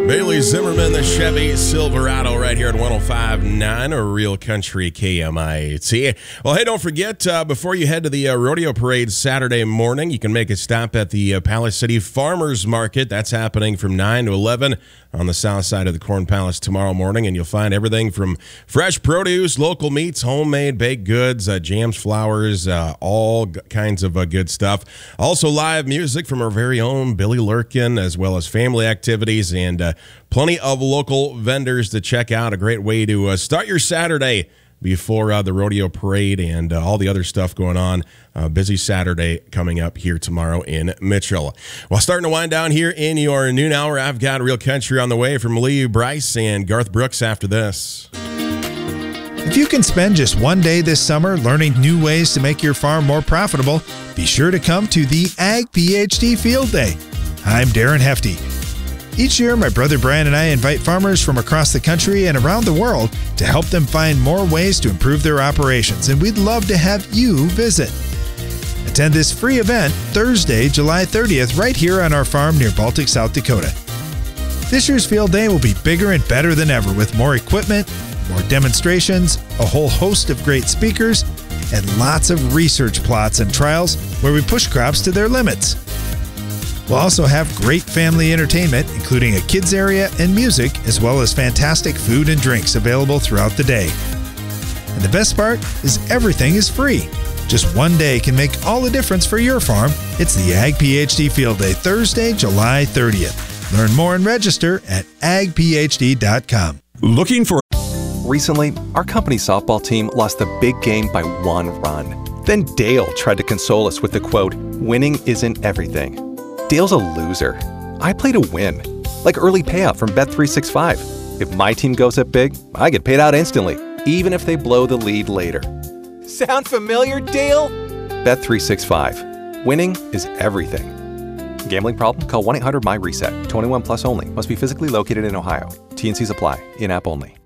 Bailey Zimmerman, the Chevy Silverado, right here at 105.9, a Real Country KMIT. Well, hey, don't forget, before you head to the rodeo parade Saturday morning, you can make a stop at the Palace City Farmers Market. That's happening from 9 to 11 on the south side of the Corn Palace tomorrow morning, and you'll find everything from fresh produce, local meats, homemade baked goods, jams, flowers, all kinds of good stuff. Also live music from our very own Billy Lurkin, as well as family activities and plenty of local vendors to check out. A great way to start your Saturday before the rodeo parade and all the other stuff going on. Busy Saturday coming up here tomorrow in Mitchell. Well, starting to wind down here in your noon hour, I've got Real Country on the way from Lee Bryce and Garth Brooks after this. If you can spend just one day this summer learning new ways to make your farm more profitable, be sure to come to the Ag PhD Field Day. I'm Darren Hefty. Each year, my brother Brian and I invite farmers from across the country and around the world to help them find more ways to improve their operations, and we'd love to have you visit. Attend this free event Thursday, July 30th, right here on our farm near Baltic, South Dakota. This year's field day will be bigger and better than ever, with more equipment, more demonstrations, a whole host of great speakers, and lots of research plots and trials where we push crops to their limits. We'll also have great family entertainment, including a kids area and music, as well as fantastic food and drinks available throughout the day. And the best part is everything is free. Just one day can make all the difference for your farm. It's the Ag PhD Field Day, Thursday, July 30th. Learn more and register at agphd.com. Looking for... Recently, our company softball team lost the big game by 1 run. Then Dale tried to console us with the quote, "Winning isn't everything." Dale's a loser. I play to win. Like early payout from Bet365. If my team goes up big, I get paid out instantly, even if they blow the lead later. Sound familiar, Dale? Bet365. Winning is everything. Gambling problem? Call 1-800-MY-RESET. 21 plus only. Must be physically located in Ohio. T&Cs apply. In-app only.